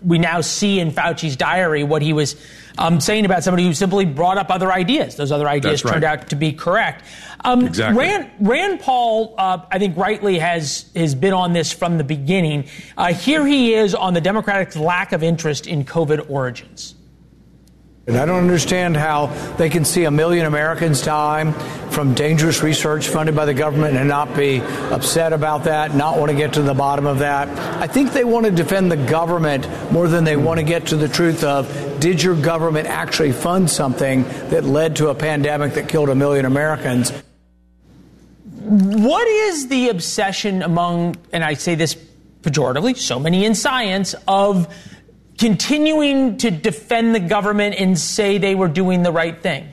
we now see in Fauci's diary what he was saying about somebody who simply brought up other ideas. Those other ideas turned out to be correct. Exactly. Rand Paul, I think rightly has been on this from the beginning. Here he is on the Democrats' lack of interest in COVID origins. And I don't understand how they can see 1 million Americans die from dangerous research funded by the government and not be upset about that, not want to get to the bottom of that. I think they want to defend the government more than they want to get to the truth of, did your government actually fund something that led to a pandemic that killed 1 million Americans? What is the obsession among, and I say this pejoratively, so many in science, of continuing to defend the government and say they were doing the right thing?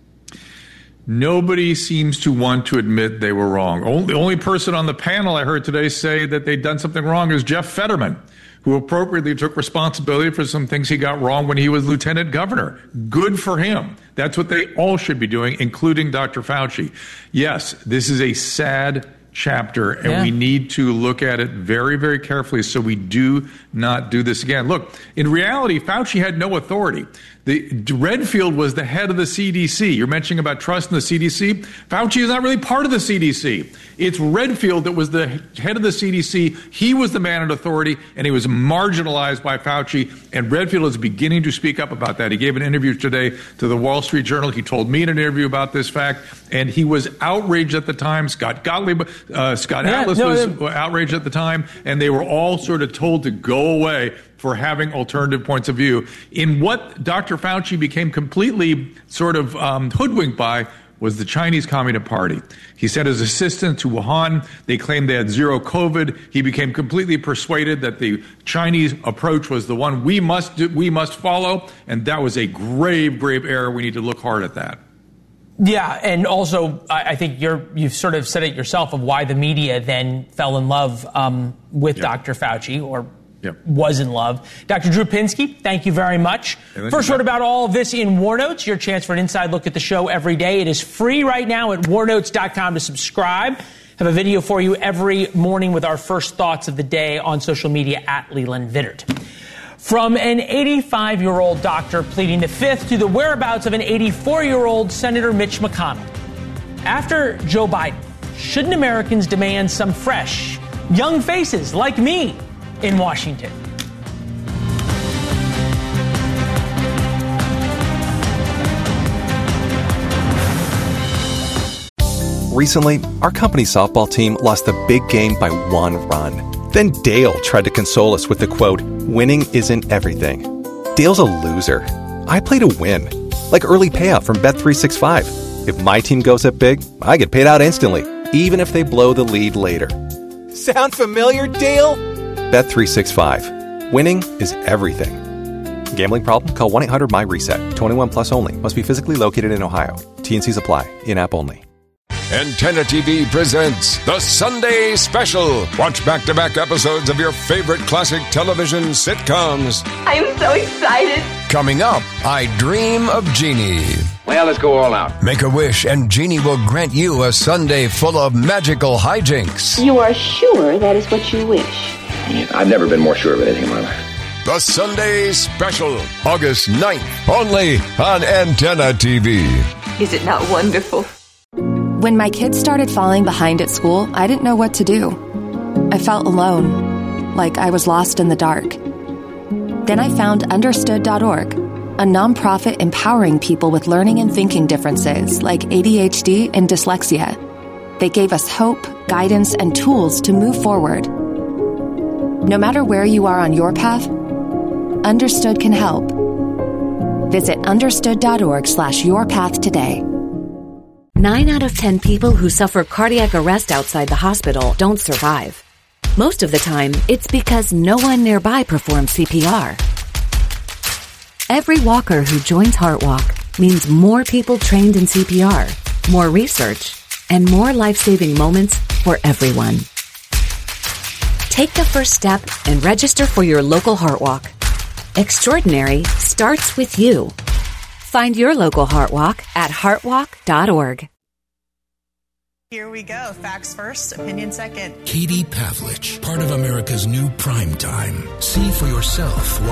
Nobody seems to want to admit they were wrong. The only person on the panel I heard today say that they'd done something wrong is Jeff Fetterman, who appropriately took responsibility for some things he got wrong when he was lieutenant governor. Good for him. That's what they all should be doing, including Dr. Fauci. Yes, this is a sad chapter, and we need to look at it very, very carefully so we do not do this again. Look, in reality, Fauci had no authority. Redfield was the head of the CDC. You're mentioning about trust in the CDC. Fauci is not really part of the CDC. It's Redfield that was the head of the CDC. He was the man in authority, and he was marginalized by Fauci. And Redfield is beginning to speak up about that. He gave an interview today to the Wall Street Journal. He told me in an interview about this fact, and he was outraged at the time. Scott Atlas was outraged at the time, and they were all sort of told to go away for having alternative points of view. In what Dr. Fauci became completely sort of hoodwinked by was the Chinese Communist Party. He sent his assistant to Wuhan. They claimed they had zero COVID. He became completely persuaded that the Chinese approach was the one we must follow, and that was a grave, grave error. We need to look hard at that. Yeah, and also I think you've sort of said it yourself of why the media then fell in love with Dr. Fauci, or was in love. Dr. Drew Pinsky, thank you very much. First word about all of this in War Notes, your chance for an inside look at the show every day. It is free right now at warnotes.com to subscribe. Have a video for you every morning with our first thoughts of the day on social media at Leland Vittert. From an 85-year-old doctor pleading the fifth to the whereabouts of an 84-year-old Senator Mitch McConnell. After Joe Biden, shouldn't Americans demand some fresh, young faces like me in Washington? Recently, our company's softball team lost the big game by 1 run. Then Dale tried to console us with the quote, "Winning isn't everything." Dale's a loser. I play to win, like early payout from Bet365. If my team goes up big, I get paid out instantly, even if they blow the lead later. Sound familiar, Dale? Bet365. Winning is everything. Gambling problem? Call 1-800-MY-RESET. 21 plus only. Must be physically located in Ohio. T&Cs apply. In-app only. Antenna TV presents The Sunday Special. Watch back-to-back episodes of your favorite classic television sitcoms. I'm so excited. Coming up, I Dream of Jeannie. Well, let's go all out. Make a wish and Jeannie will grant you a Sunday full of magical hijinks. You are sure that is what you wish? I've never been more sure of anything in my life. The Sunday Special, August 9th, only on Antenna TV. Is it not wonderful? When my kids started falling behind at school, I didn't know what to do. I felt alone, like I was lost in the dark. Then I found Understood.org, a nonprofit empowering people with learning and thinking differences like ADHD and dyslexia. They gave us hope, guidance, and tools to move forward. No matter where you are on your path, Understood can help. Visit understood.org/yourpath today. 9 out of 10 people who suffer cardiac arrest outside the hospital don't survive. Most of the time, it's because no one nearby performs CPR. Every walker who joins HeartWalk means more people trained in CPR, more research, and more life-saving moments for everyone. Take the first step and register for your local HeartWalk. Extraordinary starts with you. Find your local HeartWalk at heartwalk.org. Here we go. Facts first, opinion second. Katie Pavlich, part of America's new primetime. See for yourself.